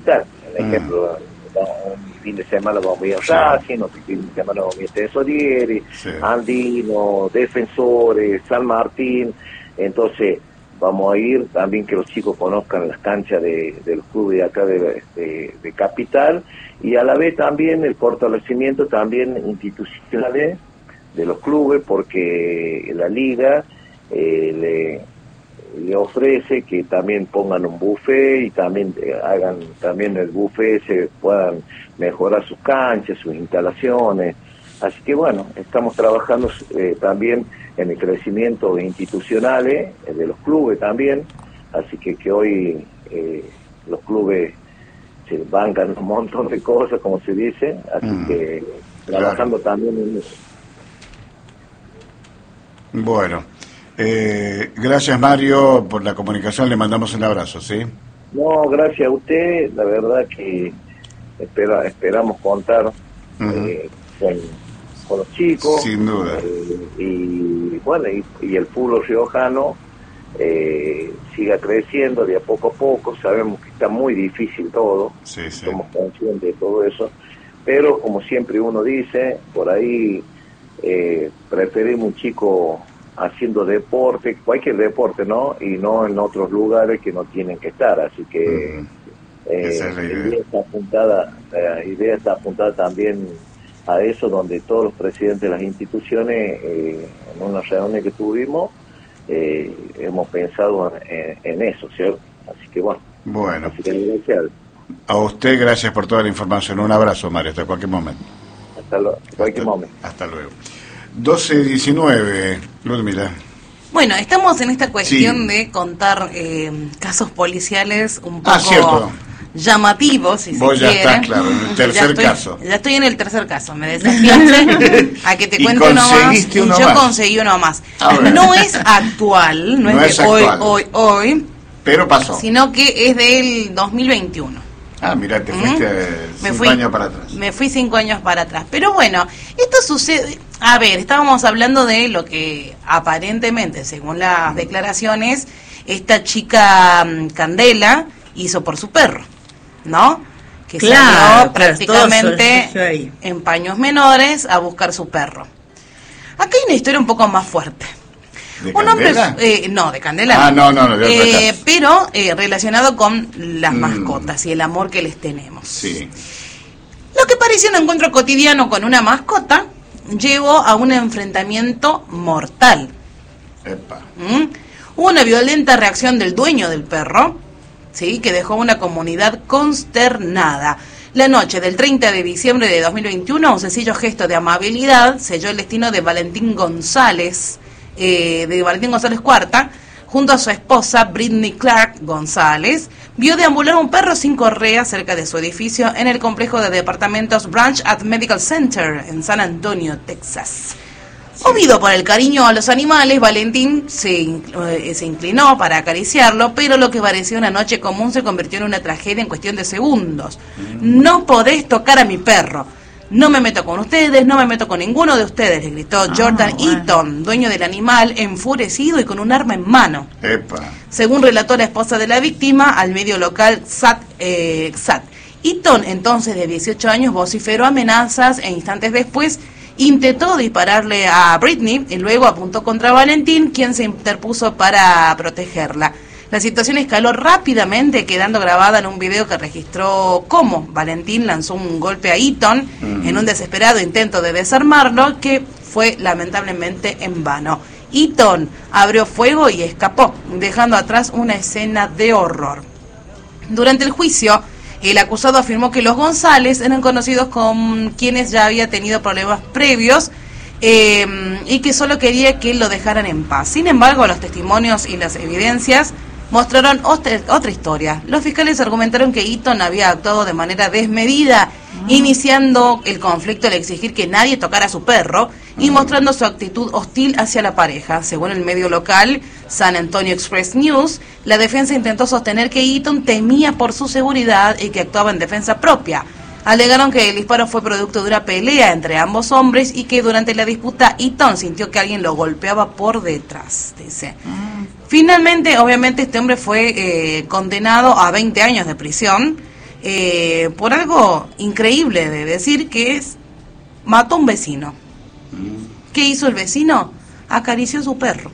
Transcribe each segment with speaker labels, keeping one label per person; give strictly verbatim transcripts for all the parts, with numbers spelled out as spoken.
Speaker 1: Por ejemplo, mm. un fin de semana vamos a ir a Racing, sí. otro fin de semana vamos a ir a Tesorieri, sí. Andino, Defensores, San Martín. Entonces vamos a ir también que los chicos conozcan las canchas de, de los clubes de acá de, de, de Capital, y a la vez también el fortalecimiento también institucional de, de los clubes, porque la liga eh, le, le ofrece que también pongan un buffet y también eh, hagan también el buffet, se puedan mejorar sus canchas, sus instalaciones. Así que bueno, estamos trabajando eh, también en el crecimiento institucional eh, de los clubes también, así que que hoy eh, los clubes se bancan un montón de cosas, como se dice, así mm, que trabajando claro. también en eso.
Speaker 2: Bueno, eh, gracias Mario por la comunicación, le mandamos un abrazo, ¿sí? No,
Speaker 1: gracias a usted, la verdad que espera, esperamos contar uh-huh. eh, con, con los chicos.
Speaker 2: Sin duda.
Speaker 1: Eh, y bueno, y, y el fútbol riojano eh, siga creciendo de a poco a poco. Sabemos que está muy difícil todo,
Speaker 2: sí, sí.
Speaker 1: somos conscientes de todo eso, pero como siempre uno dice, por ahí eh, preferimos un chico haciendo deporte, cualquier deporte, ¿no? Y no en otros lugares que no tienen que estar, así que mm. eh,
Speaker 2: Esa es la idea.
Speaker 1: la idea está apuntada, la idea está apuntada también a eso, donde todos los presidentes de las instituciones, eh, en una reunión que tuvimos, eh, hemos pensado en, en eso, ¿cierto? Así que bueno.
Speaker 2: Bueno.
Speaker 1: Así que gracias.
Speaker 2: A usted, gracias por toda la información. Un abrazo, Mario, hasta cualquier momento.
Speaker 1: Hasta lo, cualquier
Speaker 2: hasta,
Speaker 1: momento.
Speaker 2: Hasta luego. doce diecinueve, Ludmila.
Speaker 3: Bueno, estamos en esta cuestión
Speaker 2: sí.
Speaker 3: de contar eh, casos policiales un poco
Speaker 2: ah,
Speaker 3: llamativos, si
Speaker 2: Vos
Speaker 3: se
Speaker 2: ya
Speaker 3: quiere.
Speaker 2: estás, claro, en el tercer
Speaker 3: ya estoy,
Speaker 2: caso.
Speaker 3: Ya estoy en el tercer caso, me desafiaste a que te cuente uno más.
Speaker 2: Uno
Speaker 3: y yo
Speaker 2: más.
Speaker 3: conseguí uno más.
Speaker 2: Ahora.
Speaker 3: No es actual, no,
Speaker 2: no
Speaker 3: es de
Speaker 2: es
Speaker 3: hoy,
Speaker 2: actual.
Speaker 3: hoy, hoy.
Speaker 2: Pero pasó.
Speaker 3: Sino que es del dos mil veintiuno.
Speaker 2: Ah, mira, te fuiste ¿Mm? cinco
Speaker 3: fui,
Speaker 2: años para atrás.
Speaker 3: Me fui cinco años para atrás. Pero bueno, esto sucede... A ver, estábamos hablando de lo que aparentemente, según las declaraciones, esta chica Candela hizo por su perro, ¿no? Que
Speaker 4: claro,
Speaker 3: salió prácticamente en paños menores a buscar su perro. Acá hay una historia un poco más fuerte.
Speaker 2: ¿De
Speaker 3: un hombre,
Speaker 2: Candela?
Speaker 3: eh, no, de Candela.
Speaker 2: Ah, no, no, no, de otra
Speaker 3: eh,
Speaker 2: casa.
Speaker 3: Pero eh, relacionado con las
Speaker 2: mm.
Speaker 3: mascotas y el amor que les tenemos.
Speaker 2: Sí.
Speaker 3: Lo que parecía un encuentro cotidiano con una mascota llevó a un enfrentamiento mortal.
Speaker 2: Epa.
Speaker 3: ¿Mm? Hubo una violenta reacción del dueño del perro, ¿sí? Que dejó a una comunidad consternada. La noche del treinta de diciembre de dos mil veintiuno, un sencillo gesto de amabilidad selló el destino de Valentín González, eh, de Valentín González Cuarta, junto a su esposa Britney Clark González. Vio deambular un perro sin correa cerca de su edificio en el complejo de departamentos Branch at Medical Center en San Antonio, Texas. Sí. Movido por el cariño a los animales, Valentín se, eh, se inclinó para acariciarlo, pero lo que parecía una noche común se convirtió en una tragedia en cuestión de segundos. Mm. No podés tocar a mi perro. No me meto con ustedes, no me meto con ninguno de ustedes, le gritó ah, Jordan bueno. Eaton, dueño del animal, enfurecido y con un arma en mano.
Speaker 2: Epa.
Speaker 3: Según relató la esposa de la víctima al medio local X A T. Eh, X A T. Eaton, entonces de dieciocho años, vociferó amenazas e instantes después intentó dispararle a Britney y luego apuntó contra Valentín, quien se interpuso para protegerla. La situación escaló rápidamente, quedando grabada en un video que registró cómo Valentín lanzó un golpe a Eaton uh-huh. en un desesperado intento de desarmarlo, que fue lamentablemente en vano. Eaton abrió fuego y escapó, dejando atrás una escena de horror. Durante el juicio, el acusado afirmó que los González eran conocidos con quienes ya había tenido problemas previos, eh, y que solo quería que lo dejaran en paz. Sin embargo, los testimonios y las evidencias mostraron otra, otra historia. Los fiscales argumentaron que Eaton había actuado de manera desmedida, uh-huh. iniciando el conflicto al exigir que nadie tocara a su perro uh-huh. y mostrando su actitud hostil hacia la pareja. Según el medio local San Antonio Express News, la defensa intentó sostener que Eaton temía por su seguridad y que actuaba en defensa propia. Alegaron que el disparo fue producto de una pelea entre ambos hombres y que durante la disputa Eaton sintió que alguien lo golpeaba por detrás, dice. Uh-huh. Finalmente, obviamente, este hombre fue eh, condenado a veinte años de prisión eh, por algo increíble de decir, que es, mató a un vecino. Mm. ¿Qué hizo el vecino? Acarició a su perro.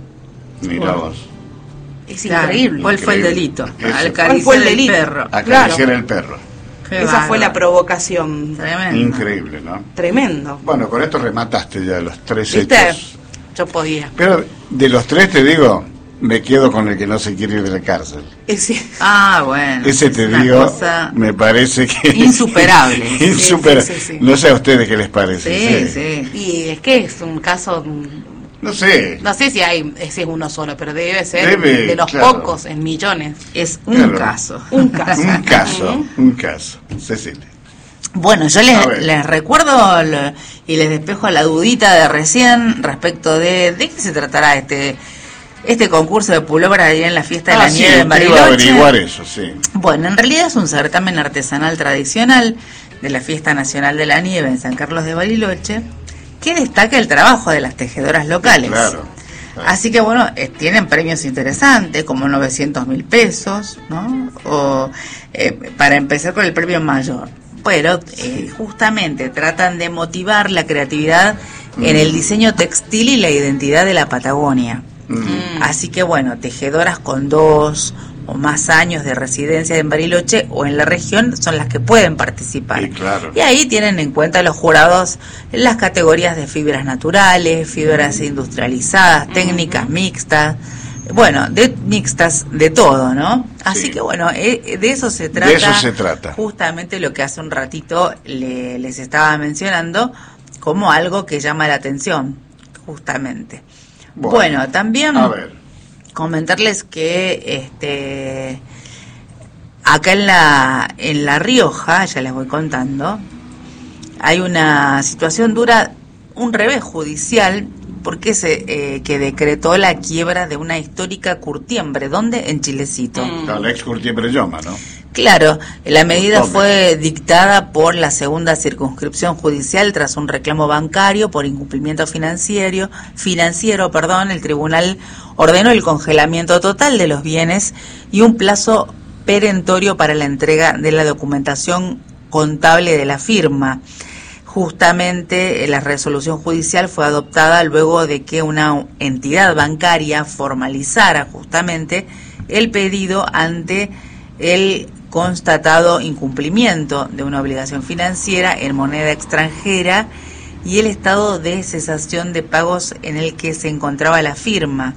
Speaker 2: Mirá vos.
Speaker 3: Es increíble.
Speaker 4: ¿Cuál fue el delito?
Speaker 3: ¿Cuál fue el delito?
Speaker 4: Perro.
Speaker 2: Acariciar
Speaker 3: claro.
Speaker 2: el perro.
Speaker 3: Qué Esa bárbaro. Fue la provocación.
Speaker 4: Tremendo.
Speaker 2: Increíble, ¿no?
Speaker 3: Tremendo.
Speaker 2: Bueno, con esto remataste ya los tres
Speaker 3: ¿Viste?
Speaker 2: hechos.
Speaker 3: Yo podía.
Speaker 2: Pero de los tres te digo, me quedo con el que no se quiere ir de la cárcel.
Speaker 3: Ese.
Speaker 4: Ah, bueno.
Speaker 2: Ese te digo, me parece que...
Speaker 4: Insuperable.
Speaker 2: Insuperable. Sí, sí, sí, sí. No sé a ustedes qué les parece.
Speaker 3: Sí, sí, sí. Y es que es un caso...
Speaker 2: No sé.
Speaker 3: No sé si hay ese es uno solo, pero debe ser
Speaker 2: debe,
Speaker 3: de los
Speaker 2: claro.
Speaker 3: pocos en millones.
Speaker 4: Es un
Speaker 2: claro.
Speaker 4: caso.
Speaker 3: Un caso.
Speaker 2: un caso. Uh-huh. Un caso. Cecilia.
Speaker 4: Bueno, yo les, les recuerdo lo, y les despejo la dudita de recién respecto de de qué se tratará este este concurso de pullover ahí en la fiesta de
Speaker 2: ah,
Speaker 4: la
Speaker 2: sí,
Speaker 4: nieve en Bariloche.
Speaker 2: Iba a averiguar eso, sí.
Speaker 4: Bueno, en realidad es un certamen artesanal tradicional de la Fiesta Nacional de la Nieve en San Carlos de Bariloche, que destaca el trabajo de las tejedoras locales.
Speaker 2: Claro, claro.
Speaker 4: Así que bueno, eh, tienen premios interesantes, como novecientos mil pesos, ¿no? O eh, para empezar con el premio mayor. Pero eh, sí. justamente tratan de motivar la creatividad mm. en el diseño textil y la identidad de la Patagonia. Mm. Así que bueno, tejedoras con dos o más años de residencia en Bariloche o en la región son las que pueden participar.
Speaker 2: Sí, claro.
Speaker 4: Y ahí tienen en cuenta los jurados las categorías de fibras naturales, fibras industrializadas, uh-huh. técnicas mixtas, bueno, de mixtas de todo, ¿no? Así sí. que bueno, eh, de eso se trata.
Speaker 2: De eso se trata.
Speaker 4: Justamente lo que hace un ratito le, les estaba mencionando como algo que llama la atención, justamente. Bueno, bueno también...
Speaker 2: A ver.
Speaker 4: Comentarles que este acá en la en La Rioja, ya les voy contando, hay una situación dura, un revés judicial, porque se eh, que decretó la quiebra de una histórica curtiembre. ¿Dónde? En Chilecito.
Speaker 2: Mm. No, la ex curtiembre Yoma, ¿no?
Speaker 4: Claro, la medida fue dictada por la segunda circunscripción judicial tras un reclamo bancario por incumplimiento financiero, financiero, perdón, el tribunal ordenó el congelamiento total de los bienes y un plazo perentorio para la entrega de la documentación contable de la firma. Justamente la resolución judicial fue adoptada luego de que una entidad bancaria formalizara justamente el pedido ante el constatado incumplimiento de una obligación financiera en moneda extranjera y el estado de cesación de pagos en el que se encontraba la firma.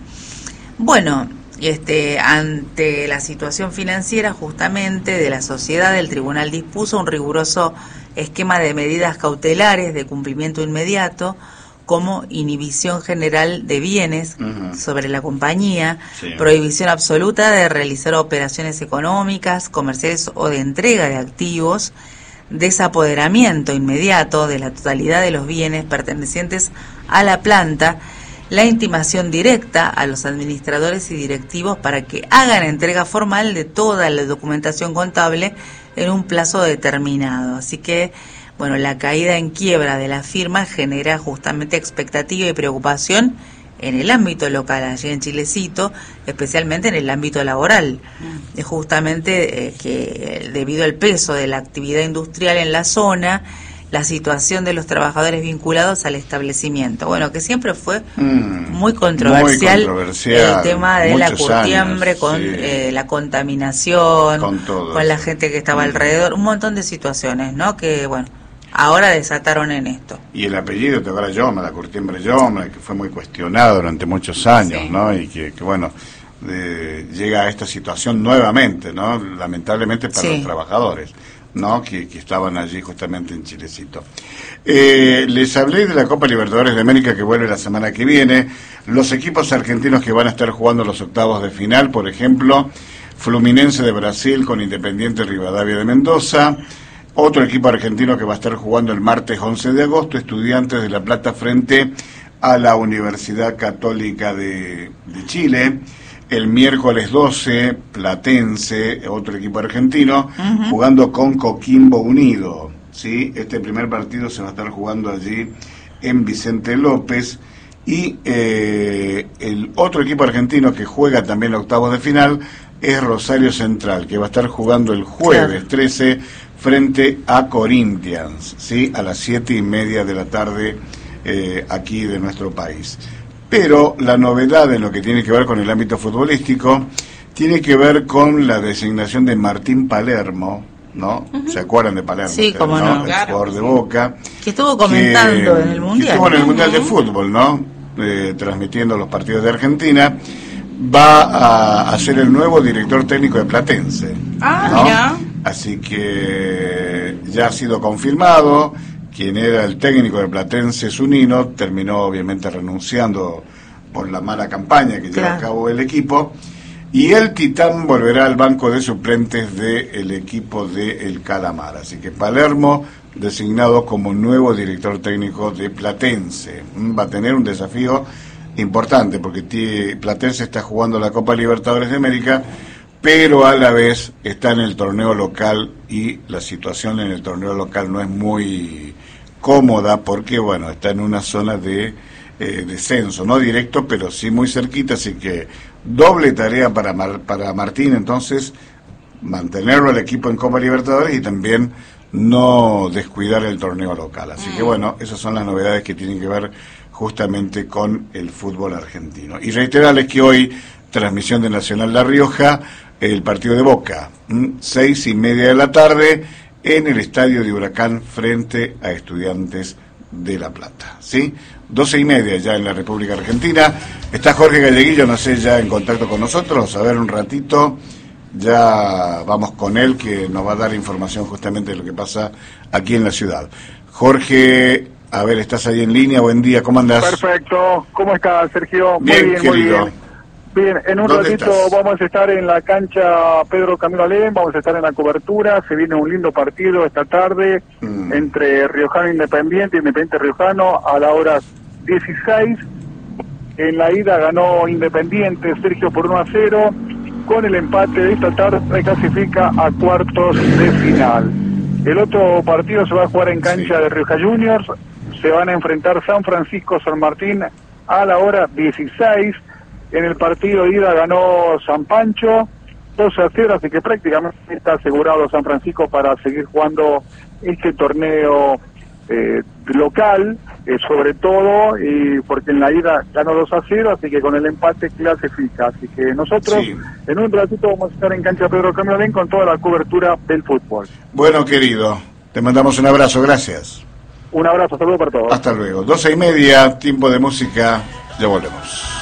Speaker 4: Bueno, este, ante la situación financiera justamente de la sociedad, el tribunal dispuso un riguroso esquema de medidas cautelares de cumplimiento inmediato, como inhibición general de bienes uh-huh. sobre la compañía, sí. prohibición absoluta de realizar operaciones económicas, comerciales o de entrega de activos, desapoderamiento inmediato de la totalidad de los bienes pertenecientes a la planta, la intimación directa a los administradores y directivos para que hagan entrega formal de toda la documentación contable en un plazo determinado. Así que bueno, la caída en quiebra de la firma genera justamente expectativa y preocupación en el ámbito local, allí en Chilecito, especialmente en el ámbito laboral. Mm. Justamente eh, que debido al peso de la actividad industrial en la zona, la situación de los trabajadores vinculados al establecimiento. Bueno, que siempre fue mm, muy, controversial
Speaker 2: muy controversial
Speaker 4: el tema de la curtiembre
Speaker 2: años,
Speaker 4: con
Speaker 2: sí.
Speaker 4: eh, la contaminación,
Speaker 2: con, todo
Speaker 4: con la gente que estaba mm. alrededor, un montón de situaciones, ¿no? Que, bueno, ahora desataron en esto.
Speaker 2: Y el apellido, te acuerdas, Yoma, la curtiembre Yoma, que fue muy cuestionado durante muchos años, sí. ¿no? Y que, que bueno, de, llega a esta situación nuevamente, ¿no? Lamentablemente para sí. los trabajadores, ¿no? Que, que estaban allí justamente en Chilecito. Eh, les hablé de la Copa Libertadores de América que vuelve la semana que viene. Los equipos argentinos que van a estar jugando los octavos de final, por ejemplo, Fluminense de Brasil con Independiente Rivadavia de Mendoza. Otro equipo argentino que va a estar jugando el martes once de agosto, Estudiantes de La Plata frente a la Universidad Católica de, de Chile. El miércoles doce, Platense, otro equipo argentino, uh-huh. jugando con Coquimbo Unido. ¿Sí? Este primer partido se va a estar jugando allí en Vicente López. Y eh, el otro equipo argentino que juega también los octavos de final es Rosario Central, que va a estar jugando el jueves claro. trece frente a Corinthians, ¿sí? A las siete y media de la tarde eh, aquí de nuestro país. Pero la novedad en lo que tiene que ver con el ámbito futbolístico tiene que ver con la designación de Martín Palermo, ¿no? Uh-huh. ¿Se acuerdan de Palermo?
Speaker 4: Sí, cómo no.
Speaker 2: El
Speaker 4: claro,
Speaker 2: jugador de
Speaker 4: sí.
Speaker 2: Boca.
Speaker 4: Que estuvo comentando que, en el Mundial.
Speaker 2: Que estuvo en el Mundial uh-huh. de Fútbol, ¿no? Eh, transmitiendo los partidos de Argentina. Va a, a ser el nuevo director técnico de Platense.
Speaker 3: Ah,
Speaker 2: ¿no?
Speaker 3: ya.
Speaker 2: Así que ya ha sido confirmado. Quien era el técnico de Platense, Zunino, terminó obviamente renunciando por la mala campaña que lleva claro. a cabo el equipo. Y el Titán volverá al banco de suplentes del equipo de El Calamar. Así que Palermo designado como nuevo director técnico de Platense. Va a tener un desafío importante porque t- Platense está jugando la Copa Libertadores de América, pero a la vez está en el torneo local y la situación en el torneo local no es muy cómoda porque, bueno, está en una zona de eh, descenso, no directo, pero sí muy cerquita, así que doble tarea para, Mar- para Martín, entonces, mantenerlo al equipo en Copa Libertadores y también no descuidar el torneo local. Así mm. que, bueno, esas son las novedades que tienen que ver justamente con el fútbol argentino. Y reiterarles que hoy, transmisión de Nacional La Rioja, el partido de Boca, seis y media de la tarde, en el estadio de Huracán frente a Estudiantes de La Plata, ¿sí? Doce y media ya en la República Argentina. Está Jorge Galleguillo, no sé, ya en contacto con nosotros, a ver un ratito, ya vamos con él, que nos va a dar información justamente de lo que pasa aquí en la ciudad. Jorge, a ver, ¿estás ahí en línea? Buen día, ¿cómo andás?
Speaker 5: Perfecto, ¿cómo estás, Sergio?
Speaker 2: Bien,
Speaker 5: muy bien,
Speaker 2: querido.
Speaker 5: muy bien. Bien, en un ratito
Speaker 2: estás?
Speaker 5: vamos a estar en la cancha Pedro Camilo Alem, vamos a estar en la cobertura, se viene un lindo partido esta tarde mm. entre Riojano Independiente y Independiente Riojano a la hora dieciséis. En la ida ganó Independiente, Sergio, por uno a cero. Con el empate de esta tarde clasifica a cuartos de final. El otro partido se va a jugar en cancha sí. de Rioja Juniors, se van a enfrentar San Francisco San Martín a la hora dieciséis. En el partido de ida ganó San Pancho dos a cero, así que prácticamente está asegurado San Francisco para seguir jugando este torneo eh, local, eh, sobre todo, y porque en la ida ganó dos a cero, así que con el empate clasifica. Así que nosotros sí. en un ratito vamos a estar en cancha Pedro Camilo Alem con toda la cobertura del fútbol.
Speaker 2: Bueno, querido, te mandamos un abrazo, gracias.
Speaker 5: Un abrazo, saludos para todos.
Speaker 2: Hasta luego. Doce y media, tiempo de música, ya volvemos.